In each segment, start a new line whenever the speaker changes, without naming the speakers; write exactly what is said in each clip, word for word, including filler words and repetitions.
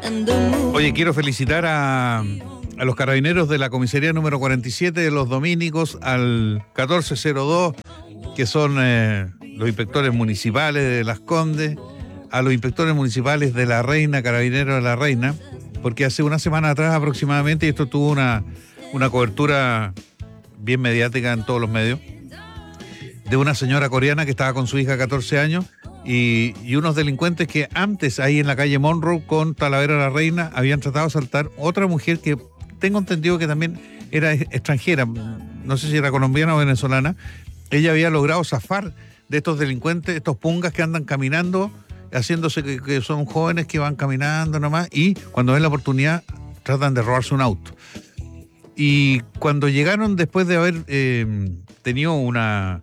Oye, quiero felicitar a, a los carabineros de la comisaría número cuarenta y siete de los Dominicos, al catorce cero dos, que son eh, los inspectores municipales de Las Condes, a los inspectores municipales de La Reina, carabineros de La Reina, porque hace una semana atrás aproximadamente, y esto tuvo una, una cobertura bien mediática en todos los medios, de una señora coreana que estaba con su hija de catorce años y, y unos delincuentes que antes ahí en la calle Monroe con Talavera La Reina habían tratado de asaltar otra mujer que tengo entendido que también era extranjera, no sé si era colombiana o venezolana. Ella había logrado zafar de estos delincuentes, estos pungas que andan caminando, haciéndose que, que son jóvenes que van caminando nomás, y cuando ven la oportunidad tratan de robarse un auto. Y cuando llegaron, después de haber eh, tenido una...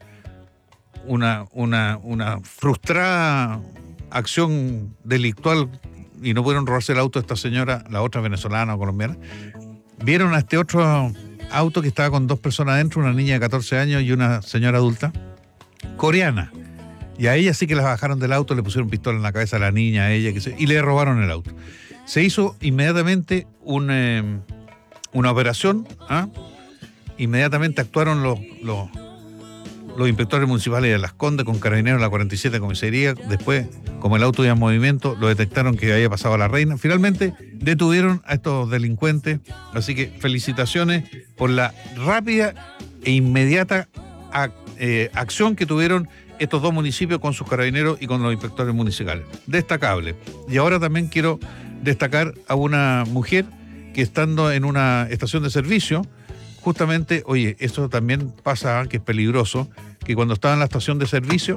Una, una, una frustrada acción delictual y no pudieron robarse el auto de esta señora, la otra venezolana o colombiana, vieron a este otro auto que estaba con dos personas dentro, una niña de catorce años y una señora adulta, coreana. Y a ella sí que la bajaron del auto, le pusieron pistola en la cabeza a la niña, a ella, que se, y le robaron el auto. Se hizo inmediatamente un, eh, una operación, ¿ah? Inmediatamente actuaron los... los los inspectores municipales de Las Condes con carabineros de la cuarenta y siete comisaría. Después, como el auto iba en movimiento, lo detectaron que había pasado a La Reina. Finalmente detuvieron a estos delincuentes, así que felicitaciones por la rápida e inmediata eh, acción que tuvieron estos dos municipios con sus carabineros y con los inspectores municipales. Destacable. Y ahora también quiero destacar a una mujer que, estando en una estación de servicio, justamente, oye, eso también pasa, que es peligroso, que cuando estaba en la estación de servicio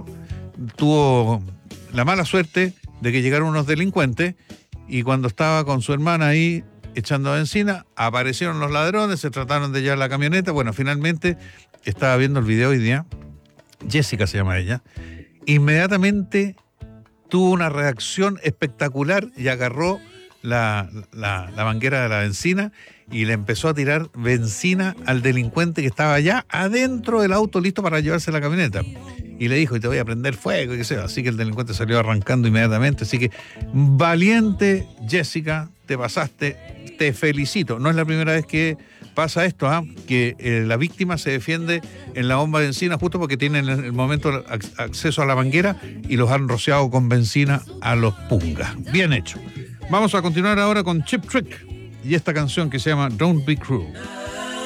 tuvo la mala suerte de que llegaron unos delincuentes y cuando estaba con su hermana ahí echando benzina, aparecieron los ladrones, se trataron de llevar la camioneta. Bueno, finalmente, estaba viendo el video hoy día, Jessica se llama ella, inmediatamente tuvo una reacción espectacular y agarró la, la, la manguera de la benzina y le empezó a tirar benzina al delincuente que estaba allá adentro del auto listo para llevarse la camioneta. Y le dijo, y te voy a prender fuego, y qué sé. Así que el delincuente salió arrancando inmediatamente. Así que, valiente Jessica, te pasaste, te felicito. No es la primera vez que pasa esto, ¿ah? Que eh, la víctima se defiende en la bomba de benzina justo porque tienen en el momento acceso a la manguera y los han rociado con benzina a los pungas. Bien hecho. Vamos a continuar ahora con Cheap Trick y esta canción que se llama Don't Be Cruel.